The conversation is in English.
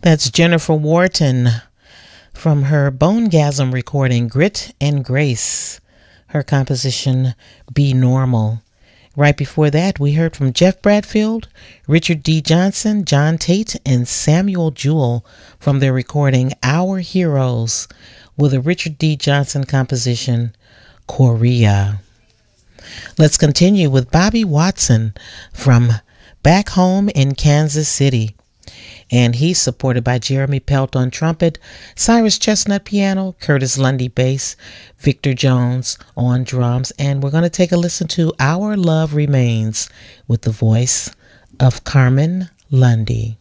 That's Jennifer Wharton from her Bonegasm recording, Grit and Grace, her composition, Be Normal. Right before that, we heard from Jeff Bradfield, Richard D. Johnson, John Tate, and Samuel Jewell from their recording, Our Heroes, with a Richard D. Johnson composition, Korea. Let's continue with Bobby Watson from Back Home in Kansas City. And he's supported by Jeremy Pelt on trumpet, Cyrus Chestnut piano, Curtis Lundy bass, Victor Jones on drums. And we're going to take a listen to Our Love Remains with the voice of Carmen Lundy.